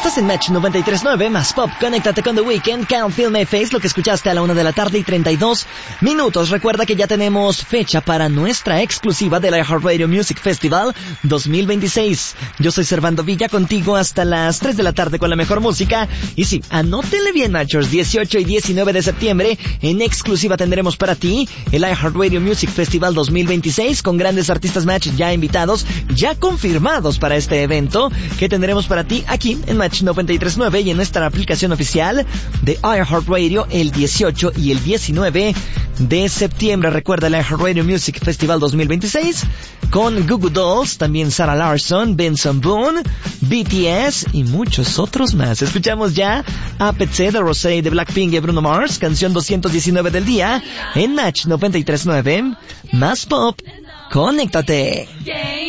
Estás en Match 93.9, más pop, conéctate con The Weeknd, Can't Feel My Face, lo que escuchaste a la 1 de la tarde y 32 minutos. Recuerda que ya tenemos fecha para nuestra exclusiva del iHeartRadio Music Festival 2026. Yo soy Servando Villa, contigo hasta las 3 de la tarde con la mejor música. Y sí, anótenle bien, Matchers, 18 y 19 de septiembre, en exclusiva tendremos para ti el iHeartRadio Music Festival 2026, con grandes artistas Match ya invitados, ya confirmados para este evento, que tendremos para ti aquí en Match 93.9 y en nuestra aplicación oficial de iHeartRadio el 18 y el 19 de septiembre. Recuerda el iHeartRadio Music Festival 2026 con Goo Goo Dolls, también Sarah Larsson, Benson Boone, BTS y muchos otros más. Escuchamos ya a Petsé de Rosé de Blackpink y Bruno Mars, canción 219 del día en Match 93.9, más pop, conéctate.